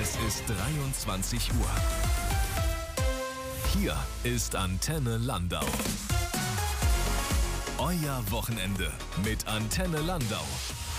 Es ist 23 Uhr. Hier ist Antenne Landau. Euer Wochenende mit Antenne Landau.